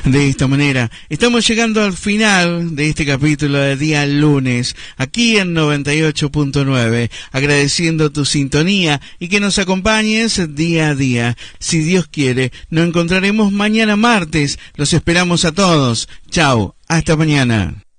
De esta manera, estamos llegando al final de este capítulo de día lunes, aquí en 98.9, agradeciendo tu sintonía y que nos acompañes día a día. Si Dios quiere, nos encontraremos mañana martes. Los esperamos a todos. Chau, hasta mañana.